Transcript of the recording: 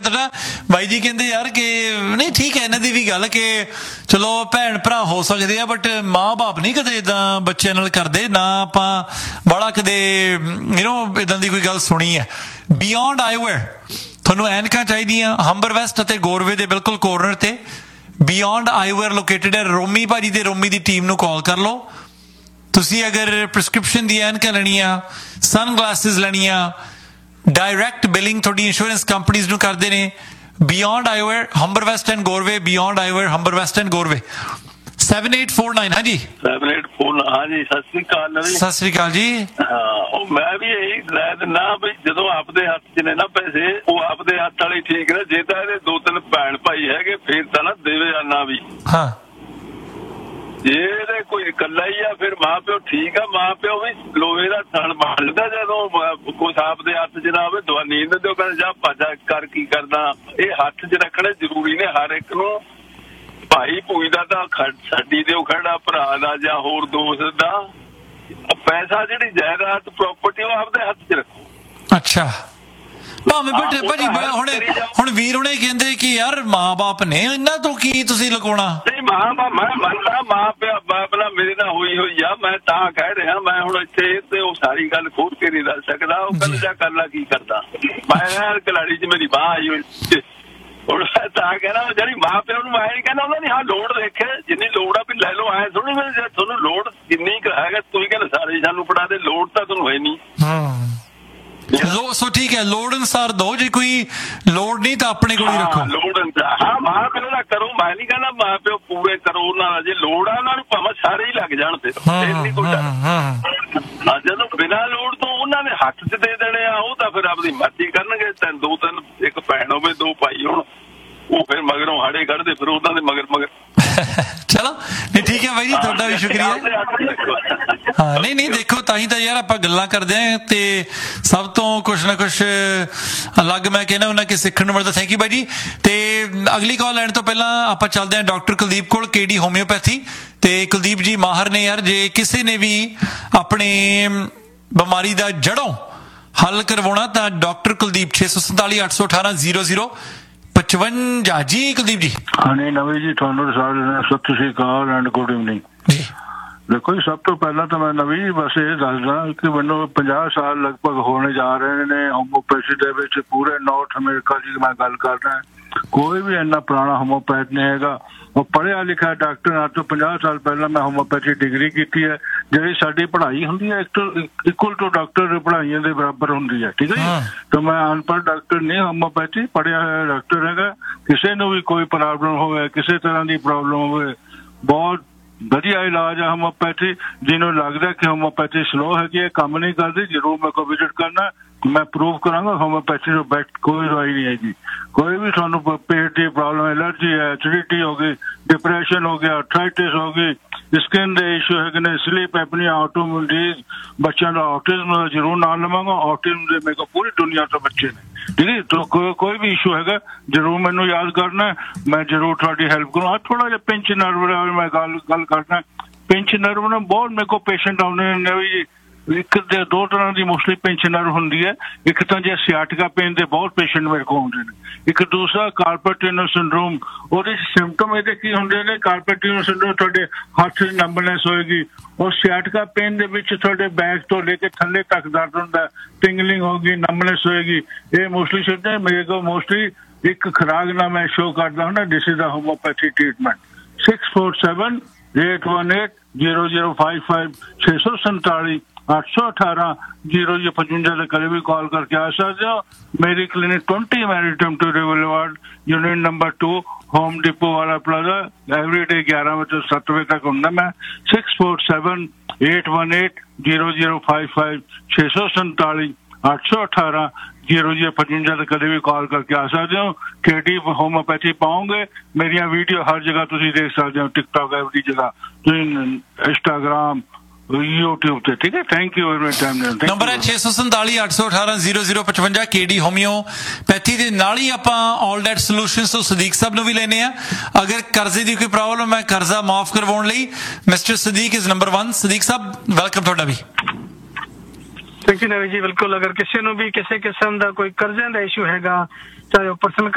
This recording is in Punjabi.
ਤੁਹਾਡਾ। ਬਾਈ ਜੀ ਕਹਿੰਦੇ ਯਾਰ ਕਿ ਨਹੀਂ ਠੀਕ ਹੈ, ਇਹਨਾਂ ਦੀ ਵੀ ਗੱਲ ਕਿ ਚਲੋ ਭੈਣ ਭਰਾ ਹੋ ਸਕਦੇ ਆ ਬਟ ਮਾਂ ਬਾਪ ਨਹੀਂ ਕਦੇ ਇੱਦਾਂ ਬੱਚਿਆਂ ਨਾਲ ਕਰਦੇ, ਨਾ ਆਪਾਂ ਬੜਾ ਕਦੇ ਇੱਦਾਂ ਦੀ ਕੋਈ ਗੱਲ ਸੁਣੀ ਹੈ। ਬਿਯੋਂਡ ਆਈਵੇਅਰ ਤੁਹਾਨੂੰ ਐਨਕਾਂ ਚਾਹੀਦੀਆਂ ਹੰਬਰ ਵੈਸਟ ਅਤੇ ਗੋਰਵੇ ਦੇ ਬਿਲਕੁਲ ਕੋਰਨਰ ਤੇ। ਬਿਯੋਂਡ ਆਈਵੇਅਰ ਲੋਕੇਟਡ ਹੈ। ਰੋਮੀ ਭਾਜੀ ਦੇ ਰੋਮੀ ਦੀ ਟੀਮ ਨੂੰ ਕਾਲ ਕਰ ਲਓ। ਤੁਸੀਂ ਅਗਰ ਪ੍ਰਿਸਕ੍ਰਿਪਸ਼ਨ ਦੀ ਐਨਕਾਂ ਲੈਣੀਆਂ, ਸਨ ਗਲਾਸਿਸ ਲੈਣੀਆਂ, ਡਾਇਰੈਕਟ ਬਿਲਿੰਗ ਤੁਹਾਡੀ ਇੰਸ਼ੋਰੈਂਸ ਕੰਪਨੀਜ਼ ਨੂੰ ਕਰਦੇ ਨੇ। Beyond ਆਈਵੇਅਰ Humber West and ਗੋਰਵੇ, beyond ਆਈਵੇਅਰ Humber West and ਗੋਰਵੇ। 7849 ਹਾਂਜੀ 7849 ਹਾਂਜੀ। ਸਤਿ ਸ੍ਰੀ ਅਕਾਲ ਨਵੀਂ। ਸਤਿ ਸ੍ਰੀ ਅਕਾਲ ਜੀ। ਉਹ ਮੈਂ ਵੀ ਇਹੀ ਲੈ ਦਿੰਦਾ ਵੀ ਜਦੋਂ ਆਪਦੇ ਹੱਥ 'ਚ ਨੇ ਨਾ ਪੈਸੇ, ਉਹ ਆਪਦੇ ਹੱਥ ਵਾਲੇ ਠੀਕ ਨੇ। ਜੇ ਤਾਂ ਇਹਦੇ 2-3 ਭੈਣ ਭਾਈ ਹੈਗੇ ਫੇਰ ਤਾਂ ਨਾ ਦੇਵੇ ਜਾਨਾ ਵੀ। ਹਾਂ ਜੇ ਇਹਦੇ ਕੋਈ ਇਕੱਲਾ ਹੀ ਆ ਫਿਰ ਮਾਂ ਪਿਓ ਠੀਕ ਆ। ਮਾਂ ਪਿਓ ਵੀ ਲੋਹੇ ਦਾ ਥਣ ਬਣਦਾ ਜਦੋਂ ਕੁਛ ਆਪਦੇ ਹੱਥ 'ਚ ਨਾ ਹੋਵੇ। ਦਵਾ ਨੀਂਦ ਦਿਓ ਕਹਿੰਦੇ ਜਾ ਭਾਜਾ ਕਰ ਕੀ ਕਰਦਾ। ਇਹ ਹੱਥ 'ਚ ਰੱਖਣੇ ਜ਼ਰੂਰੀ ਨੇ ਹਰ ਇੱਕ ਨੂੰ। ਭਾਈ ਭੂਈ ਦਾ ਤਾਂ ਛੱਡੀ ਦਿਓ ਖੜਾ, ਭਰਾ ਦਾ ਜਾਂ ਹੋਰ ਦੋਸਤ ਦਾ। ਪੈਸਾ ਜਿਹੜੀ ਜਾਇਦਾਦ ਪ੍ਰਾਪਰਟੀ ਉਹ ਆਪਦੇ ਹੱਥ 'ਚ ਰੱਖੋ। ਅੱਛਾ ਭਾਵੇਂ ਬਟ ਭਾਜੀ ਹੁਣ ਵੀਰ ਹੁਣੇ ਕਹਿੰਦੇ ਕਿ ਯਾਰ ਮਾਂ ਬਾਪ ਨੇ, ਇਹਨਾਂ ਤੋਂ ਕੀ ਤੁਸੀਂ ਲੁਕਾਉਣਾ? ਨਹੀਂ ਮਾਂ ਬਾਪ ਮੈਂ ਮੰਨਦਾ, ਮਾਂ ਪਿਓ ਬਾਪ ਨਾਲ ਮੇਰੇ ਨਾਲ ਹੋਈ ਆ। ਮੈਂ ਤਾਂ ਕਹਿ ਰਿਹਾ ਮੈਂ ਹੁਣ ਇੱਥੇ ਤੇ ਉਹ ਸਾਰੀ ਗੱਲ ਖੋਲ ਕੇ ਨਹੀਂ ਦੱਸ ਸਕਦਾ। ਉਹ ਕਹਿੰਦਾ ਜਾ ਕਰ ਲਾ ਕੀ ਕਰਦਾ। ਮੈਂ ਕਲਾੜੀ 'ਚ ਮੇਰੀ ਬਾਂਹ ਆਈ ਹੋਈ ਹੁਣ ਤਾਂ ਕਹਿਣਾ ਜਿਹੜੀ ਮਾਂ ਪਿਓ ਨੂੰ ਮੈਂ ਕਹਿੰਦਾ ਉਹਨਾਂ ਦੀ ਹਾਂ ਲੋੜ ਦੇਖੇ ਜਿੰਨੀ ਲੋੜ ਆ ਵੀ ਲੈ ਲਓ। ਐ ਥੋੜੀ ਜੇ ਤੁਹਾਨੂੰ ਲੋੜ ਜਿੰਨੀ ਕੁ ਹੈਗਾ ਤੁਸੀਂ ਕਹਿੰਦੇ ਸਾਰੇ ਸਾਨੂੰ ਫੜਾ ਦੇ, ਲੋੜ ਤਾਂ ਤੁਹਾਨੂੰ ਹੈ ਨਹੀਂ। ਸੋ ਠੀਕ ਹੈ, ਲੋੜ ਅਨੁਸਾਰ ਦੋ, ਜੇ ਕੋਈ ਲੋੜ ਨਹੀਂ ਤਾਂ ਆਪਣੇ ਕੋਲ ਹੀ ਰੱਖੋ। ਲੋੜ ਅਨੁਸਾਰ ਹਾਂ ਮਾਂ ਪਿਓ ਦਾ ਕਰੋ। ਮੈਂ ਨਹੀਂ ਕਹਿੰਦਾ ਮਾਂ ਪਿਓ ਪੂਰੇ ਕਰੋ ਉਹਨਾਂ ਦਾ। ਜੇ ਲੋੜ ਆ ਉਹਨਾਂ ਨੂੰ ਭਾਵੇਂ ਸਾਰੇ ਹੀ ਲੱਗ ਜਾਣ ਫਿਰ ਨਹੀਂ ਕੋਈ ਡਰ। ਜਦੋਂ ਬਿਨਾਂ ਲੋੜ ਤੋਂ ਉਹਨਾਂ ਦੇ ਹੱਥ 'ਚ ਦੇ ਦੇਣੇ ਆ ਉਹ ਤਾਂ ਫਿਰ ਆਪਣੀ ਮਰਜ਼ੀ ਕਰਨਗੇ। 2-3 ਇੱਕ ਭੈਣ ਹੋਵੇ 2 ਭਾਈ ਹੋਣ, ਉਹ ਫਿਰ ਮਗਰੋਂ ਹਾੜੇ ਕੱਢਦੇ ਫਿਰ ਉਹਨਾਂ ਦੇ ਮਗਰ ਚਲੋ ਨਹੀਂ ਠੀਕ ਹੈ ਬਾਈ ਜੀ, ਤੁਹਾਡਾ ਵੀ ਸ਼ੁਕਰੀਆ। ਹਾਂ ਨਹੀਂ ਦੇਖੋ ਤਾਂ ਹੀ ਤਾਂ ਯਾਰ ਆਪਾਂ ਗੱਲਾਂ ਕਰਦੇ ਹਾਂ ਤੇ ਸਭ ਤੋਂ ਕੁਛ ਨਾ ਕੁਛ ਅਲੱਗ ਮੈਂ ਕਹਿੰਦਾ ਉਹਨਾਂ ਕਿ ਸਿੱਖਣ ਨੂੰ ਮਿਲਦਾ। ਥੈਂਕ ਯੂ ਬਾਈ ਜੀ। ਤੇ ਅਗਲੀ ਕਾਲ ਲੈਣ ਤੋਂ ਪਹਿਲਾਂ ਆਪਾਂ ਚੱਲਦੇ ਹਾਂ ਡਾਕਟਰ ਕੁਲਦੀਪ ਕੋਲ, KD ਹੋਮਿਓਪੈਥੀ। ਤੇ ਕੁਲਦੀਪ ਜੀ ਮਾਹਰ ਨੇ ਯਾਰ। ਜੇ ਕਿਸੇ ਨੇ ਵੀ ਆਪਣੇ ਬਿਮਾਰੀ ਦਾ ਜੜੋਂ ਹੱਲ ਕਰਵਾਉਣਾ ਤਾਂ ਡਾਕਟਰ ਕੁਲਦੀਪ 647 818 0055 ਜੀ। ਕੁਲਦੀਪ ਜੀ ਹਾਂਜੀ ਨਵੀਂ ਜੀ, ਤੁਹਾਨੂੰ ਸਤਿ ਸ਼੍ਰੀ ਅਕਾਲ ਐਂਡ ਗੁੱਡ ਇਵਨਿੰਗ ਜੀ। ਦੇਖੋ ਜੀ, ਸਭ ਤੋਂ ਪਹਿਲਾਂ ਤਾਂ ਮੈਂ ਨਵੀਂ ਬਸ ਇਹ ਦੱਸਦਾ ਕਿ ਮੈਨੂੰ 50 ਸਾਲ ਲਗਭਗ ਹੋਣੇ ਜਾ ਰਹੇ ਨੇ ਹੋਮੋਪੈਥੀ ਦੇ ਵਿੱਚ। ਪੂਰੇ ਨਾਰਥ ਅਮਰੀਕਾ ਦੀ ਮੈਂ ਗੱਲ ਕਰਦਾ, ਕੋਈ ਵੀ ਇੰਨਾ ਪੁਰਾਣਾ ਹੋਮੋਪੈਥ ਨਹੀਂ ਹੈਗਾ। ਉਹ ਪੜ੍ਹਿਆ ਲਿਖਿਆ ਡਾਕਟਰ ਅੱਜ ਤੋਂ 50 ਸਾਲ ਪਹਿਲਾਂ ਮੈਂ ਹੋਮੋਪੈਥੀ ਡਿਗਰੀ ਕੀਤੀ ਹੈ। ਜਿਹੜੀ ਸਾਡੀ ਪੜ੍ਹਾਈ ਹੁੰਦੀ ਹੈ ਇਕੁਅਲ ਟੂ ਡਾਕਟਰ ਪੜ੍ਹਾਈਆਂ ਦੇ ਬਰਾਬਰ ਹੁੰਦੀ ਹੈ, ਠੀਕ ਹੈ ਜੀ। ਤਾਂ ਮੈਂ ਅਨਪੜ੍ਹ ਡਾਕਟਰ ਨਹੀਂ, ਹੋਮੋਪੈਥੀ ਪੜ੍ਹਿਆ ਹੋਇਆ ਡਾਕਟਰ ਹੈਗਾ। ਕਿਸੇ ਨੂੰ ਵੀ ਕੋਈ ਪ੍ਰੋਬਲਮ ਹੋਵੇ, ਕਿਸੇ ਤਰ੍ਹਾਂ ਦੀ ਪ੍ਰੋਬਲਮ ਹੋਵੇ, ਬਹੁਤ ਵਧੀਆ ਇਲਾਜ ਹੈ ਹੋਮੋਪੈਥੀ। ਜਿਹਨੂੰ ਲੱਗਦਾ ਕਿ ਹੋਮੋਪੈਥੀ ਸਲੋ ਹੈਗੀ ਹੈ, ਕੰਮ ਨਹੀਂ ਕਰਦੀ, ਜ਼ਰੂਰ ਮੇਰੇ ਕੋਲ ਵਿਜ਼ਿਟ ਕਰਨਾ। ਮੈਂ ਪ੍ਰੂਵ ਕਰਾਂਗਾ ਹੋਮੋਪੈਥੀ ਤੋਂ ਬੈਸਟ ਕੋਈ ਦਵਾਈ ਨਹੀਂ ਹੈ ਜੀ। ਕੋਈ ਵੀ ਤੁਹਾਨੂੰ ਪੇਟ ਦੀ ਪ੍ਰੋਬਲਮ, ਐਲਰਜੀ ਹੈ, ਐਸਿਡਿਟੀ ਹੋ ਗਈ, ਡਿਪਰੈਸ਼ਨ ਹੋ ਗਿਆ, ਆਰਥਰਾਈਟਿਸ ਹੋ ਗਈ, ਸਕਿਨ ਦੇ ਇਸ਼ੂ ਹੈਗੇ ਨੇ, ਸਲੀਪ ਐਪਨੀਆ, ਆਟੋਇਮਿਊਨ ਡਿਜ਼ੀਜ਼, ਬੱਚਿਆਂ ਦਾ ਆਟਿਜ਼ਮ ਦਾ ਜ਼ਰੂਰ ਨਾਲ ਲਵਾਂਗਾ। ਆਟਿਜ਼ਮ ਦੇ ਮੇਰੇ ਕੋਲ ਪੂਰੀ ਦੁਨੀਆ ਤੋਂ ਬੱਚੇ ਨੇ, ਠੀਕ ਹੈ। ਤਾਂ ਕੋਈ ਵੀ ਇਸ਼ੂ ਹੈਗਾ ਜ਼ਰੂਰ ਮੈਨੂੰ ਯਾਦ ਕਰਨਾ, ਮੈਂ ਜ਼ਰੂਰ ਤੁਹਾਡੀ ਹੈਲਪ ਕਰੂੰ। ਥੋੜਾ ਜਿਹਾ ਪਿੰਚ ਨਰਵ ਮੈਂ ਗੱਲ ਕਰਨਾ। ਪਿੰਚ ਨਰਵ ਨਾਲ ਬਹੁਤ ਮੇਰੇ ਕੋਲ ਪੇਸ਼ੈਂਟ ਆਉਂਦੇ ਨੇ ਨਵੀਂ ਜੀ। ਇੱਕ ਦੇ 2 ਤਰ੍ਹਾਂ ਦੀ ਮੋਸਟਲੀ ਪਿੰਚ ਨਰਵ ਹੁੰਦੀ ਹੈ। ਇੱਕ ਤਾਂ ਜੇ ਸਿਆਟਿਕਾ ਪੇਨ ਦੇ ਬਹੁਤ ਪੇਸ਼ੈਂਟ ਮੇਰੇ ਕੋਲ ਆਉਂਦੇ ਨੇ। ਇੱਕ ਦੂਸਰਾ ਕਾਰਪਲ ਟਨਲ ਸਿੰਡਰੋਮ। ਉਹਦੇ ਸਿੰਪਟਮ ਇਹਦੇ ਕੀ ਹੁੰਦੇ ਨੇ? ਕਾਰਪਲ ਟਨਲ ਸਿੰਡਰੋਮ ਤੁਹਾਡੇ ਹੱਥ 'ਚ ਨੰਬਨੈਸ ਹੋਏਗੀ। ਔਰ ਸਿਆਟਿਕਾ ਪੇਨ ਦੇ ਵਿੱਚ ਤੁਹਾਡੇ ਬੈਕ ਤੋਂ ਲੈ ਕੇ ਥੱਲੇ ਤੱਕ ਦਰਦ ਹੁੰਦਾ, ਟਿੰਗਲਿੰਗ ਹੋਗੀ, ਨੰਬਨੈਸ ਹੋਏਗੀ। ਇਹ ਮੋਸਟਲੀ ਸਿਮਟਮ ਮੇਰੇ ਕੋਲ ਮੋਸਟਲੀ ਇੱਕ ਖੁਰਾਕ ਨਾਲ ਮੈਂ ਸ਼ੋ ਕਰਦਾ ਹੁੰਦਾ। This is the homeopathy treatment. 647 818 0055 647 818 0055 ਦੇ ਕਦੇ ਵੀ ਕਾਲ ਕਰਕੇ ਆ ਸਕਦੇ ਹੋ। ਮੇਰੀ clinic 20 ਮੈਰੀਟਮ to ਰਿਵਲਵਾਰਡ, unit number 2, home depot वाला प्लाजा। एवरीडे 11 बजे से 7 बजे तक ਹੁੰਦਾ मैं। 647 818 0055 647 818 0055 ਤੇ ਕਦੇ ਵੀ ਕਾਲ ਕਰਕੇ ਆ ਸਕਦੇ ਹੋ। KD ਹੋਮੋਪੈਥੀ ਪਾਓਗੇ, ਮੇਰੀਆਂ ਵੀਡੀਓ ਹਰ ਜਗ੍ਹਾ ਤੁਸੀਂ ਦੇਖ ਸਕਦੇ ਹੋ, ਟਿਕਟੌਕ ਐਵਰੀ ਜਗ੍ਹਾ, ਤੁਸੀਂ ਇੰਸਟਾਗ੍ਰਾਮ, YouTube ਤੇ, ਠੀਕ ਹੈ। Thank you very much. Number ਹੈ 647 818 0055 KD ਹੋਮਿਓਪੈਥੀ ਦੇ ਨਾਲ ਹੀ ਆਪਾਂ ਆਲ ਡੈਟ ਸੋਲੂਸ਼ਨਸ ਤੋਂ ਸਦੀਕ ਸਾਹਿਬ ਨੂੰ ਵੀ ਲੈਨੇ ਆ। ਅਗਰ ਕਰਜ਼ੇ ਦੀ ਕੋਈ ਪ੍ਰੋਬਲਮ ਹੈ, ਕਰਜ਼ਾ ਮਾਫ ਕਰਵਾਉਣ ਲਈ mister Sadiq is number 1। Sadiq Sahib welcome ਤੁਹਾਡਾ ਵੀ। ਥੈਂਕ ਯੂ ਨਵੀਂ ਜੀ। ਬਿਲਕੁਲ, ਅਗਰ ਕਿਸੇ ਨੂੰ ਵੀ ਕਿਸੇ ਕਿਸਮ ਦਾ ਕੋਈ ਕਰਜ਼ਿਆਂ ਦਾ ਇਸ਼ੂ ਹੈਗਾ, ਚਾਹੇ ਉਹ ਪਰਸਨਲ